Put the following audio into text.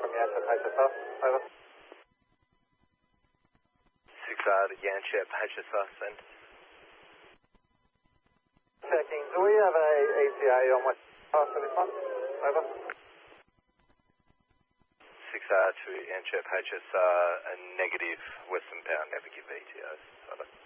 from Yanchep HSR. Over. 6 Yanchep HSR, send. Checking. Do we have a ETA on what pass for this one? Over. 6 to Yanchep HSR, a negative western bound, never give ETOs. Over.